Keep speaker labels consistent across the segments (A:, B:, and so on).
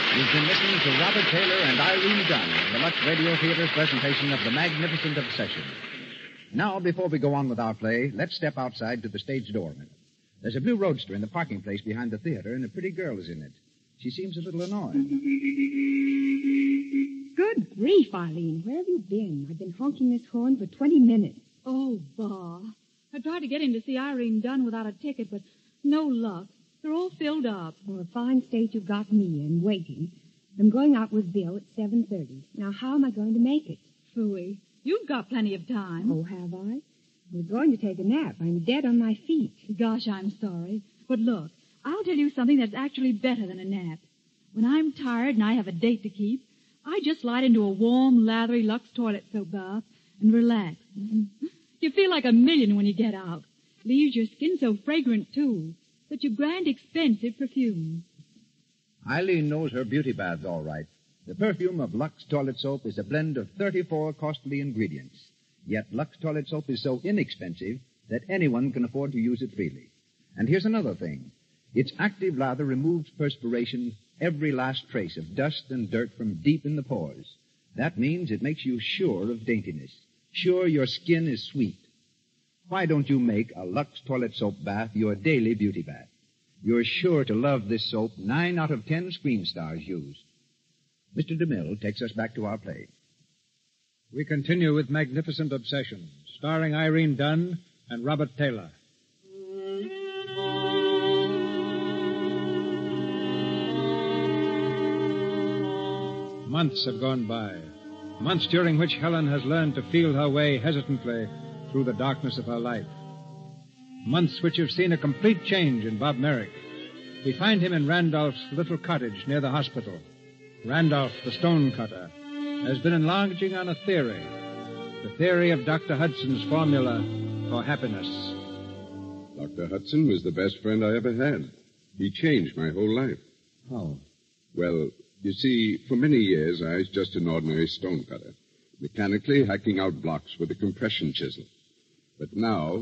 A: You've been listening to Robert Taylor and Irene Dunn in the Lux Radio Theater's presentation of The Magnificent Obsession. Now, before we go on with our play, let's step outside to the stage doorman. There's a blue roadster in the parking place behind the theater, and a pretty girl is in it. She seems a little annoyed.
B: Good grief, Eileen. Where have you been? I've been honking this horn for 20 minutes.
C: Oh, Bob. I tried to get in to see Irene Dunn without a ticket, but no luck. They're all filled up.
B: Well, a fine state you've got me in, waiting. I'm going out with Bill at 7:30. Now, how am I going to make it?
C: Phooey. You've got plenty of time.
B: Oh, have I? We're going to take a nap. I'm dead on my feet.
C: Gosh, I'm sorry. But look, I'll tell you something that's actually better than a nap. When I'm tired and I have a date to keep, I just slide into a warm, lathery Lux toilet soap bath and relax. You feel like a million when you get out. Leaves your skin so fragrant, too. Such a grand, expensive perfume.
A: Eileen knows her beauty baths all right. The perfume of Lux toilet soap is a blend of 34 costly ingredients. Yet Lux toilet soap is so inexpensive that anyone can afford to use it freely. And here's another thing. Its active lather removes perspiration, every last trace of dust and dirt from deep in the pores. That means it makes you sure of daintiness, sure your skin is sweet. Why don't you make a Lux toilet soap bath your daily beauty bath? You're sure to love this soap 9 out of 10 screen stars use. Mr. DeMille takes us back to our play.
D: We continue with Magnificent Obsession, starring Irene Dunn and Robert Taylor. Months have gone by. Months during which Helen has learned to feel her way hesitantly through the darkness of her life. Months which have seen a complete change in Bob Merrick. We find him in Randolph's little cottage near the hospital. Randolph, the stone cutter, has been enlarging on a theory. The theory of Dr. Hudson's formula for happiness.
E: Dr. Hudson was the best friend I ever had. He changed my whole life.
D: How?
E: Well, you see, for many years I was just an ordinary stone cutter, mechanically hacking out blocks with a compression chisel. But now,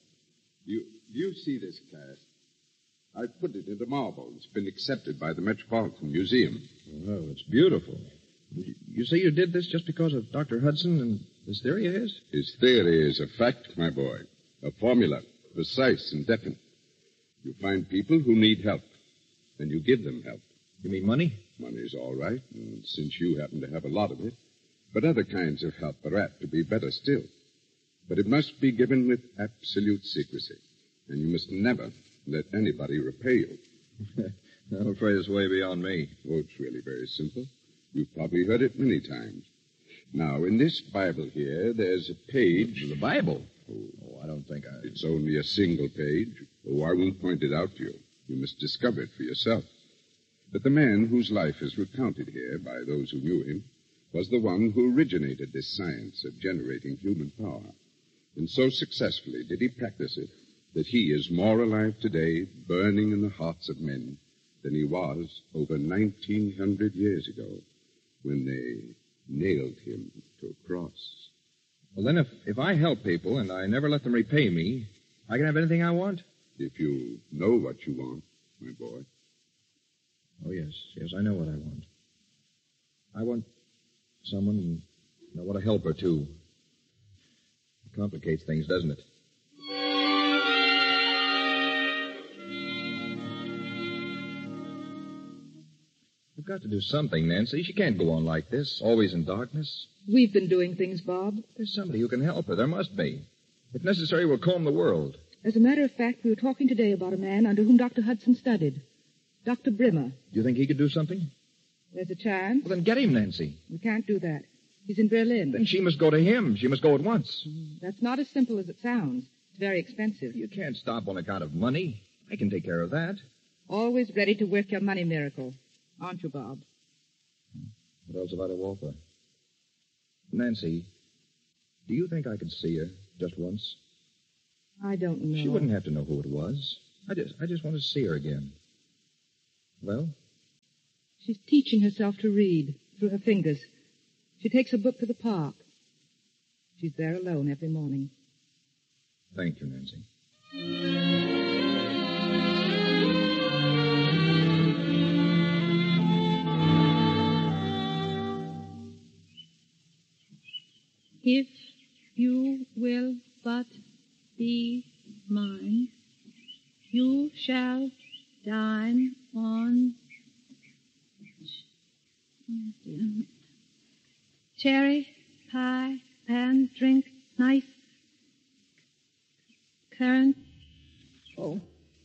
E: you see this class? I put it into marble. It's been accepted by the Metropolitan Museum.
F: Oh, it's beautiful. You say you did this just because of Dr. Hudson and this theory of his?
E: His theory is a fact, my boy. A formula, precise and definite. You find people who need help, and you give them help.
F: You mean money?
E: Money's all right, since you happen to have a lot of it. But other kinds of help are apt to be better still. But it must be given with absolute secrecy, and you must never let anybody repay you.
F: I'm afraid it's way beyond me.
E: Oh, it's really very simple. You've probably heard it many times. Now, in this Bible here, there's a page...
F: The Bible? Oh, I don't think I...
E: It's only a single page. Oh, I won't point it out to you. You must discover it for yourself. But the man whose life is recounted here by those who knew him was the one who originated this science of generating human power. And so successfully did he practice it that he is more alive today, burning in the hearts of men, than he was over 1,900 years ago when they nailed him to a cross.
F: Well, then, if I help people and I never let them repay me, I can have anything I want?
E: If you know what you want, my boy.
F: Oh, yes, I know what I want. I want someone, and I want to help her, too. It complicates things, doesn't it? You've got to do something, Nancy. She can't go on like this, always in darkness.
G: We've been doing things, Bob.
F: There's somebody who can help her. There must be. If necessary, we'll comb the world.
G: As a matter of fact, we were talking today about a man under whom Dr. Hudson studied. Dr. Brimmer.
F: Do you think he could do something?
G: There's a chance.
F: Well, then get him, Nancy.
G: We can't do that. He's in Berlin.
F: Then she must go to him. She must go at once.
G: That's not as simple as it sounds. It's very expensive.
F: You can't stop on account of money. I can take care of that.
G: Always ready to work your money miracle. Aren't you, Bob?
F: What else have I to offer? Nancy, do you think I could see her just once?
G: I don't know.
F: She wouldn't have to know who it was. I just want to see her again. Well?
G: She's teaching herself to read through her fingers. She takes a book to the park. She's there alone every morning.
F: Thank you, Nancy.
G: If you will but be mine, you shall dine on cherry pie and drink nice currant. Oh,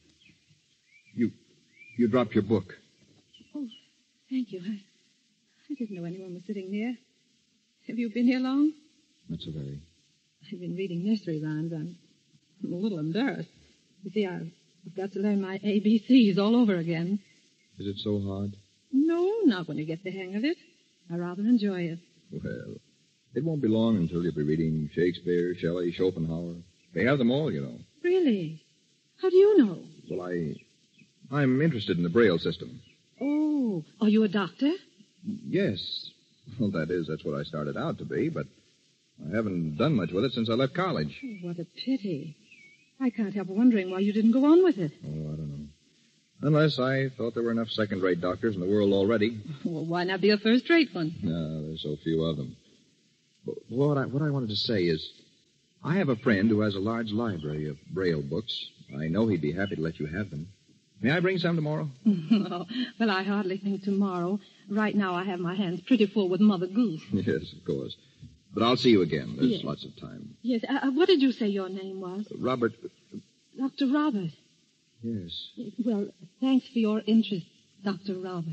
F: You dropped your book.
G: thank you. I didn't know anyone was sitting near. Have you been here long?
F: Not so very.
G: I've been reading nursery rhymes. I'm a little embarrassed. You see, I've got to learn my ABCs all over again.
F: Is it so hard?
G: No, not when you get the hang of it. I rather enjoy it.
F: Well, it won't be long until you'll be reading Shakespeare, Shelley, Schopenhauer. They have them all, you know.
G: Really? How do you know?
F: Well, I'm interested in the Braille system.
G: Oh, are you a doctor?
F: Yes. Well, that's what I started out to be, but I haven't done much with it since I left college.
G: Oh, what a pity. I can't help wondering why you didn't go on with it.
F: Oh, I don't know. Unless I thought there were enough second-rate doctors in the world already.
G: Well, why not be a first-rate one?
F: No, there's so few of them. But what I wanted to say is, I have a friend who has a large library of Braille books. I know he'd be happy to let you have them. May I bring some tomorrow?
G: Oh, well, I hardly think tomorrow. Right now I have my hands pretty full with Mother Goose.
F: Yes, of course. But I'll see you again. There's
G: Yes.
F: lots of time.
G: Yes, what did you say your name was?
F: Robert.
G: Dr. Robert.
F: Yes.
G: Well, thanks for your interest, Dr. Robert.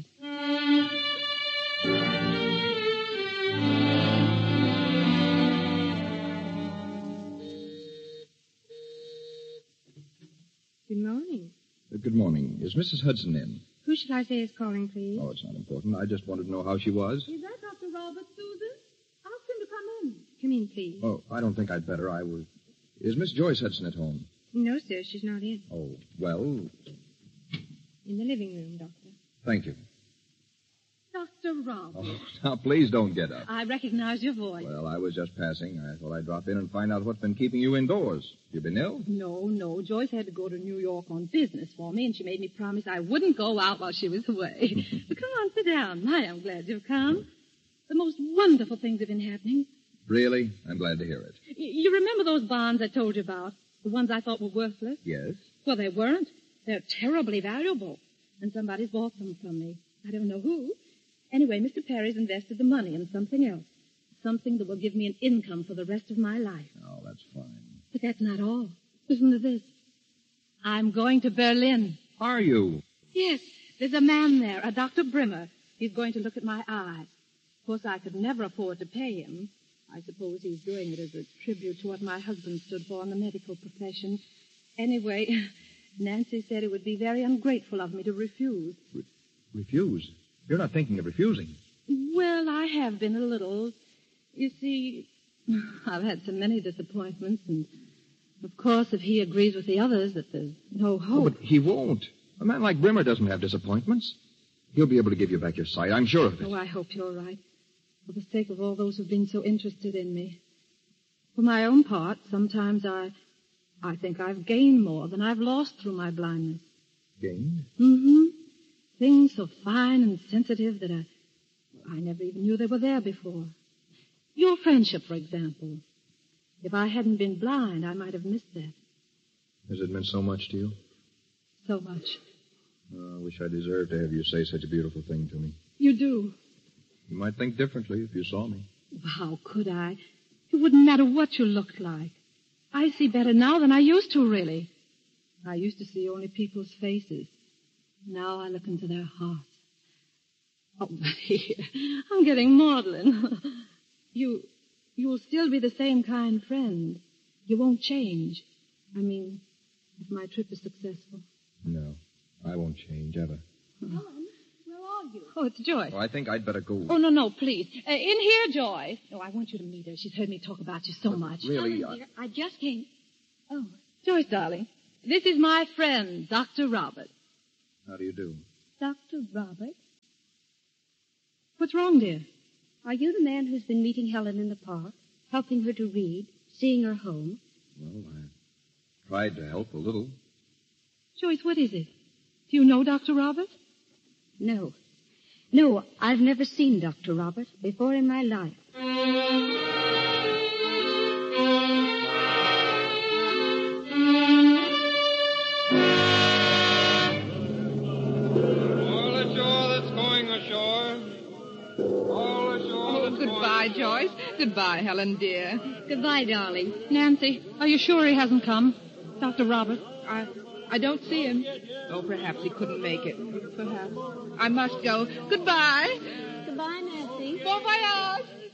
B: Good morning.
F: Good morning. Is Mrs. Hudson in?
B: Who should I say is calling, please?
F: Oh, it's not important. I just wanted to know how she was.
C: Is that Dr. Robert, Susan? Ask him to come in.
B: Come in, please.
F: Oh, I don't think I'd better. Is Miss Joyce Hudson at home?
B: No, sir, she's not in.
F: Oh, well,
B: In the living room, Doctor.
F: thank you.
C: Dr. Robert.
F: Oh, now, please don't get up.
G: I recognize your voice.
F: Well, I was just passing. I thought I'd drop in and find out what's been keeping you indoors. You been ill?
G: No. Joyce had to go to New York on business for me, and she made me promise I wouldn't go out while she was away. But come on, sit down. My, I'm glad you've come. The most wonderful things have been happening.
F: Really? I'm glad to hear it.
G: You remember those bonds I told you about? The ones I thought were worthless?
F: Yes?
G: Well, they weren't. They're terribly valuable. And somebody's bought them from me. I don't know who. Anyway, Mr. Perry's invested the money in something else. Something that will give me an income for the rest of my life.
F: Oh, that's fine.
G: But that's not all. Listen to this. I'm going to Berlin.
F: Are you?
G: Yes, there's a man there, a Dr. Brimmer. He's going to look at my eye. Of course, I could never afford to pay him. I suppose he's doing it as a tribute to what my husband stood for in the medical profession. Anyway, Nancy said it would be very ungrateful of me to refuse.
F: Refuse? You're not thinking of refusing.
G: Well, I have been a little. You see, I've had so many disappointments, and of course, if he agrees with the others that there's no hope.
F: Oh, but he won't. A man like Brimmer doesn't have disappointments. He'll be able to give you back your sight. I'm sure of it.
G: Oh, I hope you're right. For the sake of all those who've been so interested in me. For my own part, sometimes I think I've gained more than I've lost through my blindness.
F: Gained?
G: Mm-hmm. Things so fine and sensitive that I never even knew they were there before. Your friendship, for example. If I hadn't been blind, I might have missed that.
F: Has it meant so much to you?
G: So much.
F: I wish I deserved to have you say such a beautiful thing to me.
G: You do.
F: You might think differently if you saw me.
G: How could I? It wouldn't matter what you looked like. I see better now than I used to, really. I used to see only people's faces. Now I look into their hearts. Oh, here. I'm getting maudlin. You'll still be the same kind friend. You won't change. I mean, if my trip is successful.
F: No, I won't change, ever.
C: Helen, where are you?
G: Oh, it's Joyce.
F: Oh, I think I'd better go.
G: Oh, no, please. In here, Joyce. Oh, I want you to meet her. She's heard me talk about you so much.
F: Really?
C: Helen, dear, I just came.
G: Oh, Joyce, darling. This is my friend, Dr. Robert.
F: How do you do?
B: Dr. Robert,
G: What's wrong, dear?
B: are you the man who's been meeting Helen in the park, helping her to read, seeing her home?
F: Well, I tried to help a little.
G: Joyce, what is it? Do you know Dr. Robert?
B: No. No, I've never seen Dr. Robert before in my life.
G: Oh, goodbye, Joyce. Goodbye, Helen, dear.
B: Goodbye, darling.
G: Nancy, are you sure he hasn't come? Dr. Robert? I don't see him. Oh, perhaps he couldn't make it. Perhaps. I must go. Goodbye.
B: Goodbye, Nancy.
G: Bon voyage.